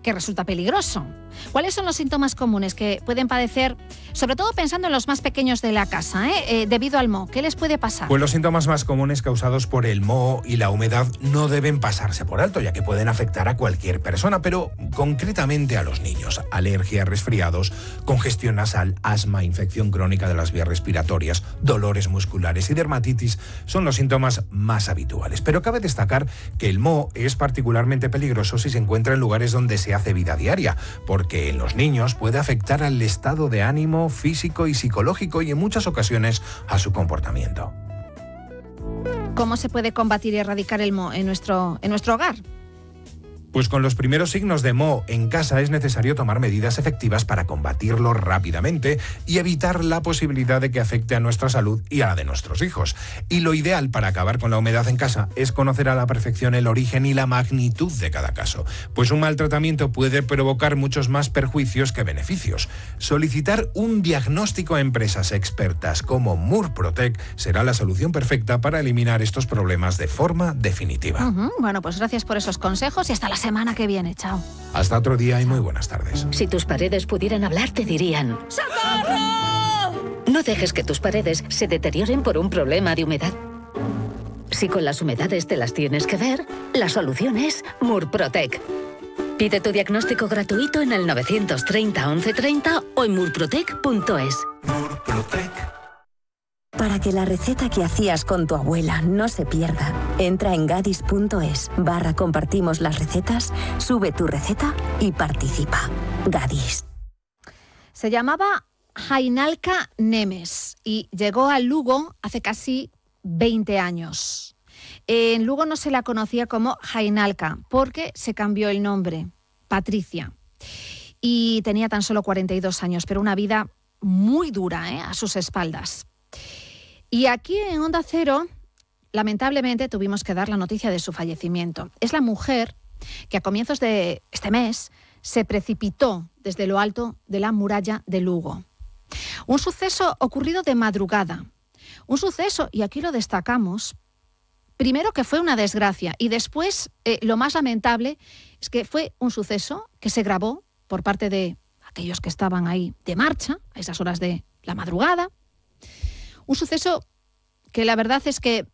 que resulta peligroso. ¿Cuáles son los síntomas comunes que pueden padecer, sobre todo pensando en los más pequeños de la casa, debido al moho? ¿Qué les puede pasar? Pues los síntomas más comunes causados por el moho y la humedad no deben pasarse por alto, ya que pueden afectar a cualquier persona, pero concretamente a los niños. Alergia, resfriados, congestión nasal, asma, infección crónica de las vías respiratorias, dolores musculares y dermatitis son los síntomas más habituales. Pero cabe destacar que el moho es particularmente peligroso si se encuentra en lugares donde se hace vida diaria, porque en los niños puede afectar al estado de ánimo, físico y psicológico y en muchas ocasiones a su comportamiento. ¿Cómo se puede combatir y erradicar el moho en nuestro hogar? Pues con los primeros signos de moho en casa es necesario tomar medidas efectivas para combatirlo rápidamente y evitar la posibilidad de que afecte a nuestra salud y a la de nuestros hijos. Y lo ideal para acabar con la humedad en casa es conocer a la perfección el origen y la magnitud de cada caso, pues un mal tratamiento puede provocar muchos más perjuicios que beneficios. Solicitar un diagnóstico a empresas expertas como Murprotec será la solución perfecta para eliminar estos problemas de forma definitiva. Bueno, pues gracias por esos consejos y hasta la semana que viene. Chao. Hasta otro día y muy buenas tardes. Si tus paredes pudieran hablar, te dirían: ¡socorro! No dejes que tus paredes se deterioren por un problema de humedad. Si con las humedades te las tienes que ver, la solución es Murprotec. Pide tu diagnóstico gratuito en el 930 1130 o en murprotec.es. Murprotec. Para que la receta que hacías con tu abuela no se pierda, entra en gadis.es/compartimos las recetas, sube tu receta y participa. Gadis. Se llamaba Jainalka Nemes y llegó a Lugo hace casi 20 años. En Lugo no se la conocía como Jainalka porque se cambió el nombre, Patricia. Y tenía tan solo 42 años, pero una vida muy dura a sus espaldas. Y aquí en Onda Cero, lamentablemente, tuvimos que dar la noticia de su fallecimiento. Es la mujer que a comienzos de este mes se precipitó desde lo alto de la muralla de Lugo. Un suceso ocurrido de madrugada. Un suceso, y aquí lo destacamos, primero que fue una desgracia y después lo más lamentable es que fue un suceso que se grabó por parte de aquellos que estaban ahí de marcha a esas horas de la madrugada. Un suceso que la verdad es que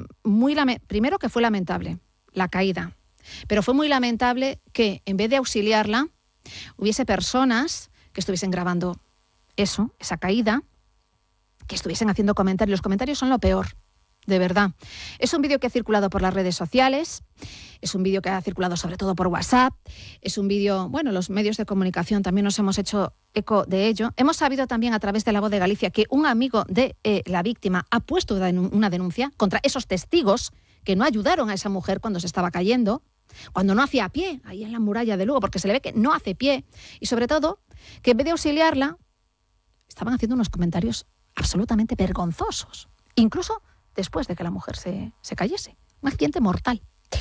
primero que fue lamentable, la caída, pero fue muy lamentable que en vez de auxiliarla hubiese personas que estuviesen grabando esa caída, que estuviesen haciendo comentarios. Los comentarios son lo peor, de verdad. Es un vídeo que ha circulado por las redes sociales, es un vídeo que ha circulado sobre todo por WhatsApp, es un vídeo, los medios de comunicación también nos hemos hecho eco de ello. Hemos sabido también a través de La Voz de Galicia que un amigo de la víctima ha puesto una denuncia contra esos testigos que no ayudaron a esa mujer cuando se estaba cayendo, cuando no hacía pie ahí en la muralla de Lugo, porque se le ve que no hace pie, y sobre todo que en vez de auxiliarla estaban haciendo unos comentarios absolutamente vergonzosos, incluso después de que la mujer se cayese. Un accidente mortal.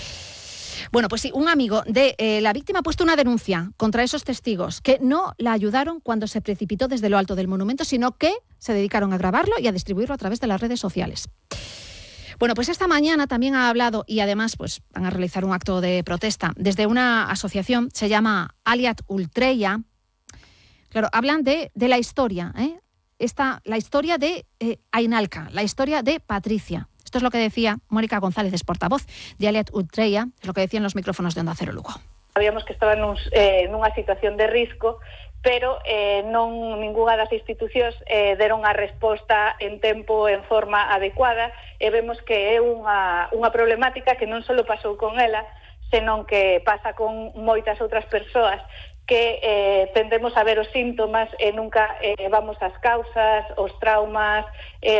Bueno, pues sí, un amigo de la víctima ha puesto una denuncia contra esos testigos que no la ayudaron cuando se precipitó desde lo alto del monumento, sino que se dedicaron a grabarlo y a distribuirlo a través de las redes sociales. Bueno, pues esta mañana también ha hablado y además pues van a realizar un acto de protesta desde una asociación, se llama Aliat Ultreia. Claro, hablan de la historia, la historia de Jainalka, la historia de Patricia. Esto es lo que decía Mónica González, es portavoz de Aliat Ultreia, es lo que decían los micrófonos de Onda Cero Lugo. Sabíamos que estaba nunha situación de risco, pero ningunha das institucións deron a resposta en tempo, en forma adecuada, e vemos que é unha problemática que non só pasou con ela, senón que pasa con moitas outras persoas que tendemos a ver os síntomas e nunca vamos ás causas, os traumas e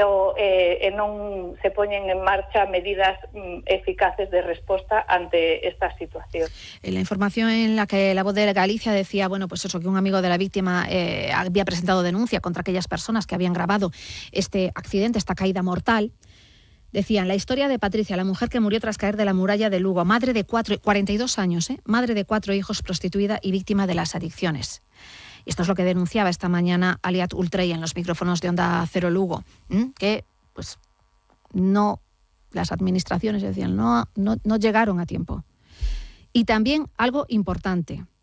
non se poñen en marcha medidas eficaces de resposta ante esta situación. La información en la que La Voz de Galicia decía, que un amigo de la víctima había presentado denuncia contra aquellas personas que habían grabado este accidente, esta caída mortal. Decían, la historia de Patricia, la mujer que murió tras caer de la muralla de Lugo, madre de 42 años, madre de 4 hijos, prostituida y víctima de las adicciones. Y esto es lo que denunciaba esta mañana Aliat Ultreia en los micrófonos de Onda Cero Lugo, que las administraciones decían, no llegaron a tiempo. Y también algo importante,